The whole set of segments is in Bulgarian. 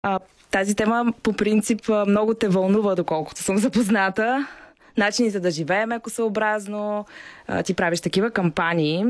Тази тема по принцип много те вълнува, доколкото съм запозната. Начините да живеем екосъобразно, ти правиш такива кампании.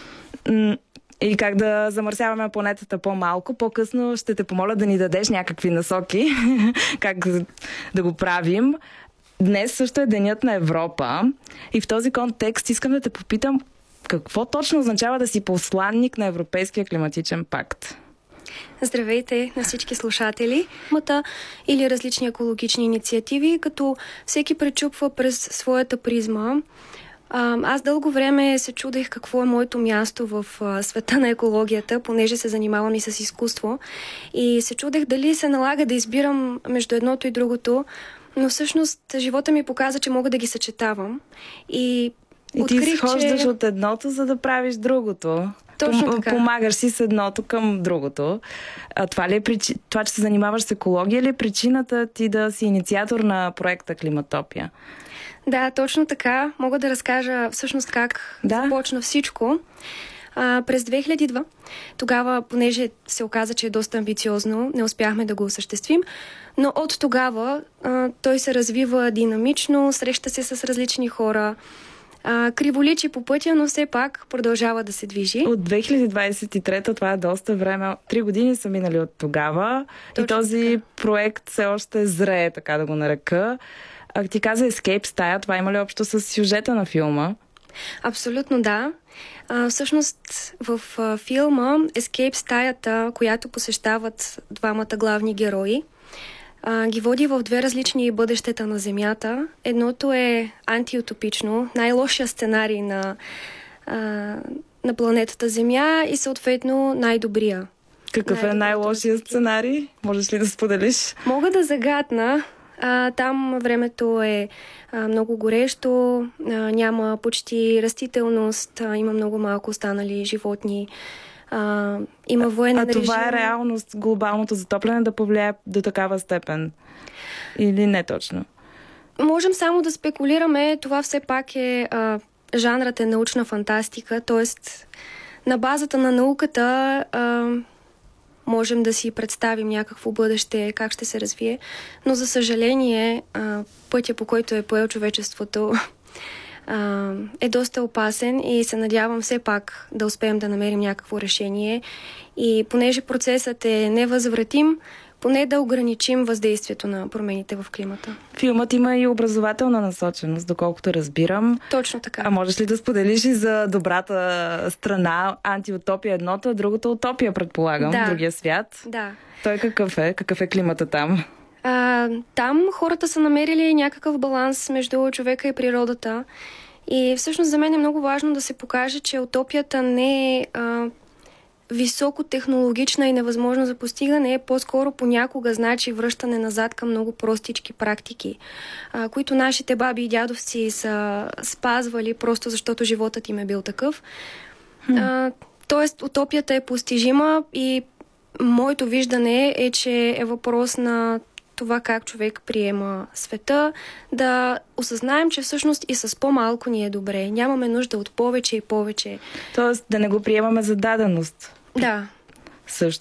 Или как да замърсяваме планетата по-малко. По-късно ще те помоля да ни дадеш някакви насоки как да го правим. Днес също е Денят на Европа и в този контекст искам да те попитам какво точно означава да си посланник на Европейския климатичен пакт? Здравейте на всички слушатели. Или различни екологични инициативи, като всеки пречупва през своята призма. Аз дълго време се чудех какво е моето място в света на екологията, понеже се занимавам и с изкуство. И се чудех дали се налага да избирам между едното и другото, но всъщност живота ми показа, че мога да ги съчетавам. И ти изхождаш от едното, за да правиш другото. Точно така. Помагаш си с едното към другото. Това ли е това, че се занимаваш с екология, ли е причината ти да си инициатор на проекта Климатопия? Да, точно така. Мога да разкажа всъщност как започна всичко. През 2002, тогава, понеже се оказа, че е доста амбициозно, не успяхме да го осъществим, но от тогава той се развива динамично, среща се с различни хора, криволичи по пътя, но все пак продължава да се движи. От 2023, това е доста време. 3 години са минали от тогава. Точно и този проект все още зрее, така да го нарека. Ти каза Escape стая, това има ли общо с сюжета на филма? Абсолютно да. Всъщност в филма Escape стаята, която посещават двамата главни герои, ги води в две различни бъдещета на Земята. Едното е антиутопично, най-лошия сценарий на планетата Земя и съответно най-добрия. Какъв е най-лошия сценарий? Можеш ли да споделиш? Мога да загадна. Там времето е много горещо, няма почти растителност, има много малко останали животни. Има военен режим. Това е реалност, глобалното затопляне да повлияе до такава степен? Или не точно? Можем само да спекулираме. Това все пак е жанрът е научна фантастика, т.е. на базата на науката можем да си представим някакво бъдеще, как ще се развие, но за съжаление пътя, по който е поел човечеството, е доста опасен и се надявам все пак да успеем да намерим някакво решение и понеже процесът е невъзвратим, поне да ограничим въздействието на промените в климата. Филмът има и образователна насоченост, доколкото разбирам. Точно така. А можеш ли да споделиш и за добрата страна? Антиутопия едното, а другата утопия, предполагам, в другия свят. Да. Той какъв е? Какъв е климата там? Там хората са намерили някакъв баланс между човека и природата. И всъщност за мен е много важно да се покаже, че утопията не е високотехнологична и невъзможна за постигане, е по-скоро понякога значи връщане назад към много простички практики, които нашите баби и дядовци са спазвали просто защото животът им е бил такъв. Тоест утопията е постижима и моето виждане е, че е въпрос на това как човек приема света, да осъзнаем, че всъщност и с по-малко ни е добре. Нямаме нужда от повече и повече. Тоест да не го приемаме за даденост. Да. Също